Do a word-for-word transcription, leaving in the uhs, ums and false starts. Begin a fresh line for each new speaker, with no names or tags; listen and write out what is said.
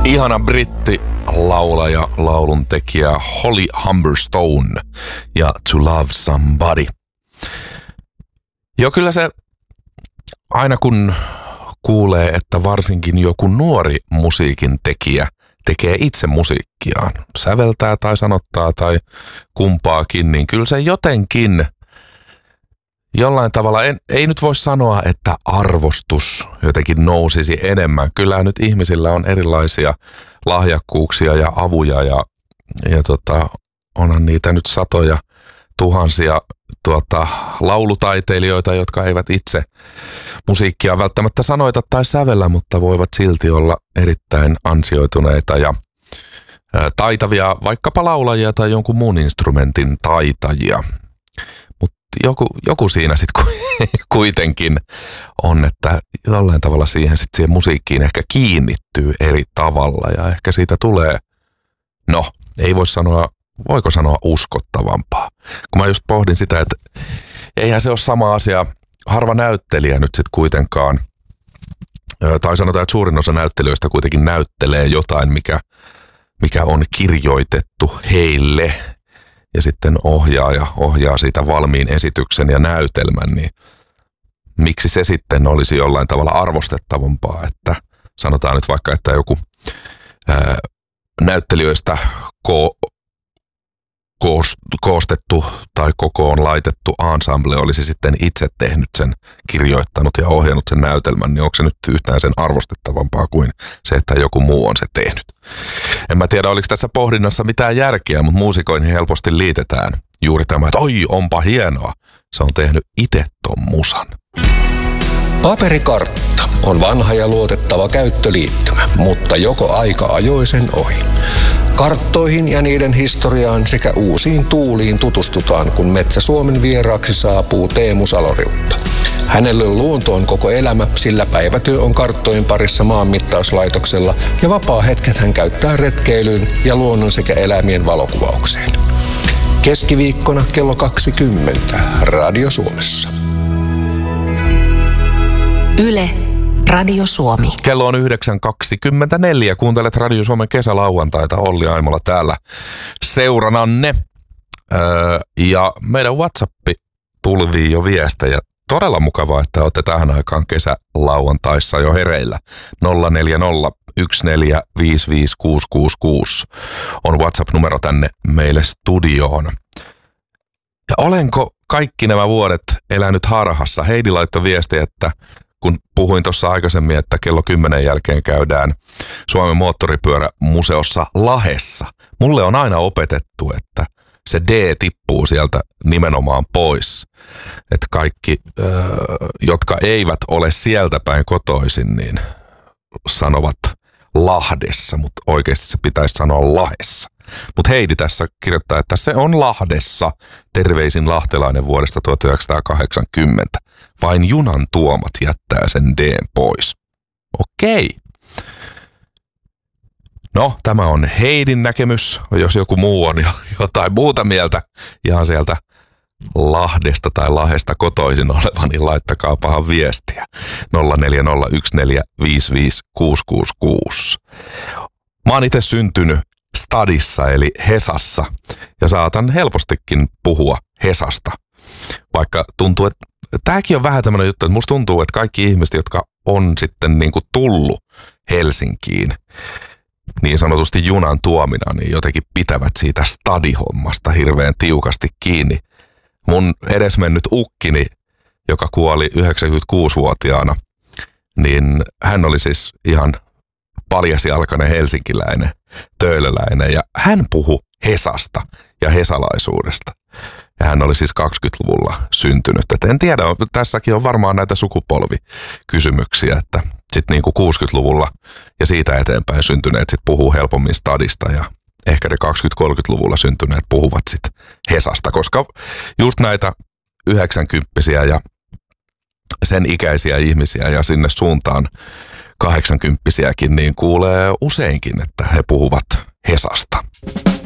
Ihana britti laulaja, lauluntekijä Holly Humberstone ja To Love Somebody. Jo kyllä se aina kun kuulee, että varsinkin joku nuori musiikin tekijä tekee itse musiikkiaan, säveltää tai sanottaa tai kumpaakin, niin kyllä se jotenkin jollain tavalla, en, ei nyt voi sanoa, että arvostus jotenkin nousisi enemmän. Kyllä nyt ihmisillä on erilaisia lahjakkuuksia ja avuja ja, ja tota, onhan niitä nyt satoja tuhansia tuota, laulutaiteilijoita, jotka eivät itse musiikkia välttämättä sanoita tai sävellä, mutta voivat silti olla erittäin ansioituneita ja ä, taitavia, vaikkapa laulajia tai jonkun muun instrumentin taitajia. Mutta joku, joku siinä sitten kuitenkin on, että jollain tavalla siihen, sit siihen musiikkiin ehkä kiinnittyy eri tavalla ja ehkä siitä tulee, no ei voi sanoa, voiko sanoa uskottavampaa. Kun mä just pohdin sitä, että eihän se ole sama asia, harva näyttelijä nyt sitten kuitenkaan, tai sanotaan, että suurin osa näyttelijöistä kuitenkin näyttelee jotain, mikä, mikä on kirjoitettu heille ja sitten ohjaaja ohjaa siitä valmiin esityksen ja näytelmän, niin miksi se sitten olisi jollain tavalla arvostettavampaa, että sanotaan nyt vaikka, että joku ää, näyttelijöistä ko- koostettu tai kokoon laitettu ensemble olisi sitten itse tehnyt sen, kirjoittanut ja ohjannut sen näytelmän, niin onko se nyt yhtään sen arvostettavampaa kuin se, että joku muu on se tehnyt. En mä tiedä, oliko tässä pohdinnassa mitään järkeä, mutta muusikoihin helposti liitetään juuri tämä, että oi, onpa hienoa, se on tehnyt itse ton musan.
Paperikartta on vanha ja luotettava käyttöliittymä, mutta joko aika ajoi sen ohi. Karttoihin ja niiden historiaan sekä uusiin tuuliin tutustutaan, kun Metsä Suomen vieraaksi saapuu Teemu Saloriutta. Hänelle luonto on koko elämä, sillä päivätyö on karttojen parissa maanmittauslaitoksella ja vapaa-hetket hän käyttää retkeilyyn ja luonnon sekä eläimien valokuvaukseen. Keskiviikkona kello kaksikymmentä Radio Suomessa.
Yle, Radio Suomi.
Kello on yhdeksän kaksikymmentäneljä. Kuuntelet Radio Suomen kesälauantaita. Olli Aimola täällä seurananne. Öö, ja meidän WhatsApp tulvii jo viestejä. Todella mukavaa, että olette tähän aikaan kesälauantaissa jo hereillä. nolla neljä nolla yksi neljä viisi viisi kuusi kuusi kuusi on WhatsApp-numero tänne meille studioon. Ja olenko kaikki nämä vuodet elänyt harhassa? Heidi laittoi viesti, että kun puhuin tuossa aikaisemmin, että kello kymmenen jälkeen käydään Suomen moottoripyörämuseossa Lahdessa. Mulle on aina opetettu, että se D tippuu sieltä nimenomaan pois. Että kaikki, jotka eivät ole sieltä päin kotoisin, niin sanovat Lahdessa, mutta oikeasti se pitäisi sanoa Lahdessa. Mutta Heidi tässä kirjoittaa, että se on Lahdessa, terveisin lahtelainen vuodesta tuhatyhdeksänsataakahdeksankymmentä. Vain junan tuomat jättää sen D:n pois. Okei. No, tämä on Heidin näkemys. Jos joku muu on jotain muuta mieltä ihan sieltä Lahdesta tai Lahdesta kotoisin oleva, niin laittakaa pahan viestiä. nolla neljä nolla yksi neljä viisi viisi kuusi kuusi kuusi. Mä oon itse syntynyt Stadissa eli Hesassa ja saatan helpostikin puhua Hesasta. Vaikka tuntuu, että tämäkin on vähän tämmöinen juttu, että musta tuntuu, että kaikki ihmiset, jotka on sitten niin kuin tullut Helsinkiin niin sanotusti junan tuomina, niin jotenkin pitävät siitä stadihommasta hirveän tiukasti kiinni. Mun edesmennyt ukkini, joka kuoli yhdeksänkymmentäkuusivuotiaana, niin hän oli siis ihan paljasjalkainen helsinkiläinen, töölöläinen, ja hän puhui Hesasta ja hesalaisuudesta. Ja hän oli siis kaksikymmentäluvulla syntynyt. Et en tiedä, tässäkin on varmaan näitä sukupolvikysymyksiä, että sitten niinku kuusikymmentäluvulla ja siitä eteenpäin syntyneet sit puhuu helpommin stadista ja ehkä ne kaksikymmentä-kolmekymmentäluvulla syntyneet puhuvat sitten Hesasta, koska just näitä yhdeksänkymppisiä ja sen ikäisiä ihmisiä ja sinne suuntaan kahdeksankymppisiäkin niin kuulee useinkin, että he puhuvat Hesasta.